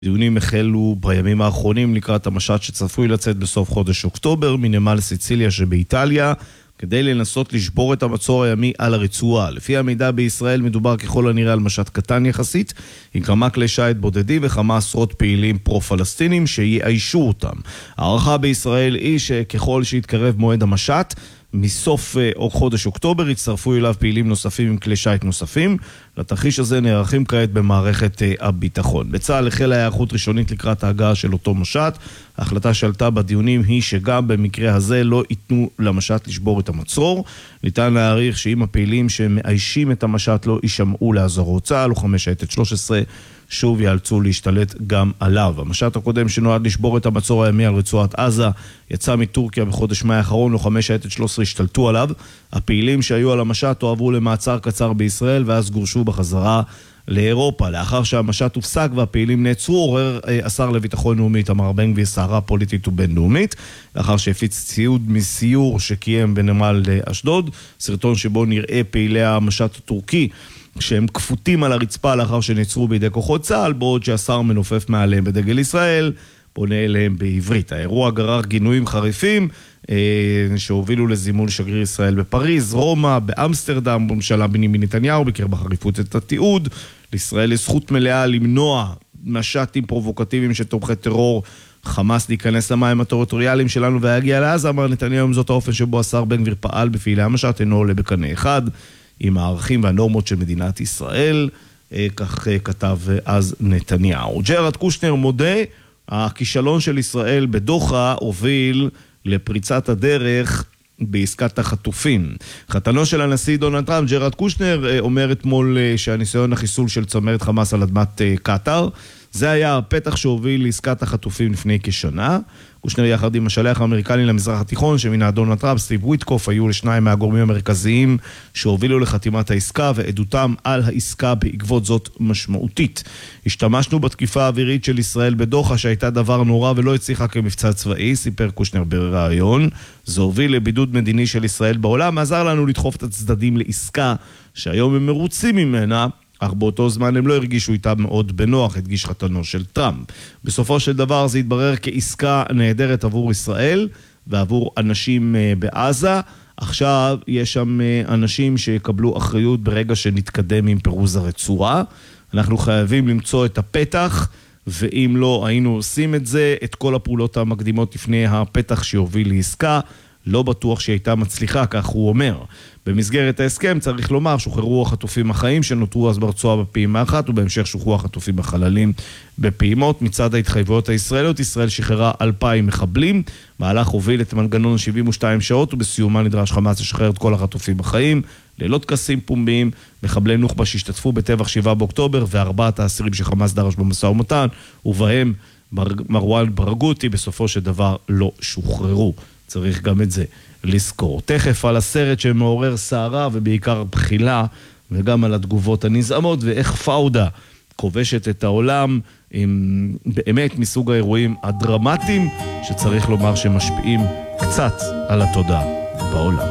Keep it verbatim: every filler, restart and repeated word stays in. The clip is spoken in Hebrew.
דיונים החלו בימים האחרונים לקראת המשט שצפוי לצאת בסוף חודש אוקטובר מנמל סיציליה שבאיטליה, כדי לנסות לשבור את המצור הימי על הרצועה. לפי המידע בישראל מדובר ככל הנראה על משט קטן יחסית, עם כמה כלי שיט בודדים וכמה עשרות פעילים פרו-פלסטינים שיאיישו אותם. הערכה בישראל היא שככל שיתקרב מועד המשט, מסוף או חודש אוקטובר יצטרפו אליו פעילים נוספים עם כלי שיט נוספים. לתרחיש הזה נערכים כעת במערכת הביטחון. בצה"ל החלה היערכות ראשונית לקראת ההגעה של אותו משט. ההחלטה שעלתה בדיונים היא שגם במקרה הזה לא ייתנו למשט לשבור את המצור. ניתן להעריך שאם הפעילים שמאיישים את המשט לא יישמעו לאזהרות צה"ל, לוחמי שייטת שלוש עשרה שוב יאלצו להשתלט גם עליו. המשט הקודם שנועד לשבור את המצור הימי על רצועת עזה יצא מטורקיה בחודש מאי האחרון, לוחמי שייטת שלוש עשרה השתלטו עליו. הפעילים שהיו על המשט הועברו למעצר קצר בישראל ואז גורשו בחזרה לאירופה. לאחר שהמשט הופסק והפעילים נעצרו, עורר השר לביטחון לאומי איתמר בן גביר סערה פוליטית ובינלאומית, לאחר שהפיץ ציוד מסיור שקיים בנמל אשדוד, סרטון שבו נראה פעילי המשט הטורקי שהם כפותים על הרצפה לאחר שנעצרו בידי כוחות צה"ל, בעוד שהשר מנופף מעליהם בדגל ישראל, פונה אליהם בעברית. האירוע גרר גינויים חריפים אה, שהובילו לזימון שגריר ישראל בפריז, רומא, באמסטרדם, בממשלה בנימין נתניהו ביקר בחריפות את התיעוד. לישראל יש זכות מלאה למנוע משטים פרובוקטיביים של תומכי טרור חמאס להיכנס למים הטריטוריאליים שלנו והגיע לעזה, אמר נתניהו. עם זאת, האופן שבו השר בן גביר פעל בפעילי המשט אינו עולה בקנה אחד עם הערכים והנורמות של מדינת ישראל, כך כתב אז נתניהו. ג'רד קושנר מודה, הכישלון של ישראל בדוחה הוביל לפריצת הדרך בעסקת החטופים. חתנו של הנשיא דונלד טראמפ, ג'רד קושנר, אומר אתמול שהניסיון החיסול של צמרת חמאס על אדמת קטר, זה היה הפתח שהוביל לעסקת החטופים לפני כשנה. קושנר יחד עם השליח האמריקני למזרח התיכון שמינה דונלד טראמפ, סטיב וויטקוף, היו לשניים מהגורמים המרכזיים שהובילו לחתימת העסקה, ועדותם על העסקה בעקבות זאת משמעותית. השתמשנו בתקיפה האווירית של ישראל בדוחה שהייתה דבר נורא ולא הצליחה כמבצע צבאי, סיפר קושנר בראיון. זה הוביל לבידוד מדיני של ישראל בעולם, עזר לנו לדחוף את הצדדים לעסקה שהיום הם מרוצים ממנה, אך באותו זמן הם לא הרגישו איתה מאוד בנוח, הדגיש חתנו של טראמפ. בסופו של דבר זה התברר כעסקה נהדרת עבור ישראל ועבור אנשים בעזה. עכשיו יש שם אנשים שיקבלו אחריות ברגע שנתקדם עם פירוז הרצועה. אנחנו חייבים למצוא את הפתח, ואם לא היינו עושים את זה, את כל הפעולות המקדימות לפני הפתח שיוביל לעסקה, לא בטוח שהיא הייתה מצליחה, כך הוא אומר. במסגרת ההסכם צריך לומר, שוחררו החטופים החיים שנותרו אז ברצועה בפעימה אחת, ובהמשך שוחררו החטופים החללים בפעימות. מצד ההתחייבויות הישראליות, ישראל שחררה אלפיים מחבלים, מהלך הוביל את מנגנון שבעים ושתיים שעות, ובסיומה נדרש חמאס לשחרר את כל החטופים בחיים, ללא טקסים פומביים. מחבלי נוח'בה שהשתתפו בטבח שבעה באוקטובר, וארבעת האסירים שחמאס דרש במשא ומתן, ובהם מרואן ברגותי, בסופו של דבר לא שוחררו. צריך גם את זה לזכור. תכף על הסרט שמעורר סערה ובעיקר בחילה, וגם על התגובות הנזעמות ואיך פאודה כובשת את העולם, עם באמת מסוג האירועים הדרמטיים שצריך לומר שמשפיעים קצת על התודעה בעולם.